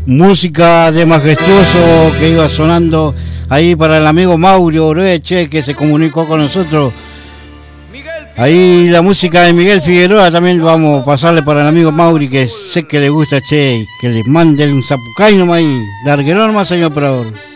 Música de Majestuoso que iba sonando ahí para el amigo Mauro Oreche, que se comunicó con nosotros. Ahí la música de Miguel Figueroa también vamos a pasarle para el amigo Mauri, que sé que le gusta, che, que le mande un zapucay nomás ahí. Larguero nomás, señor operador.